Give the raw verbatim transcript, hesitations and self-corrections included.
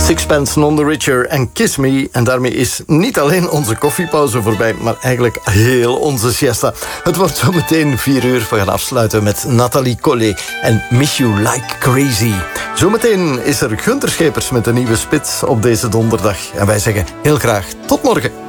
Sixpence None the Richer en Kiss Me. En daarmee is niet alleen onze koffiepauze voorbij, maar eigenlijk heel onze siesta. Het wordt zo meteen vier uur. We gaan afsluiten met Nathalie Collet en Miss You Like Crazy. Zometeen is er Gunther Schepers met een nieuwe spits op deze donderdag. En wij zeggen heel graag tot morgen.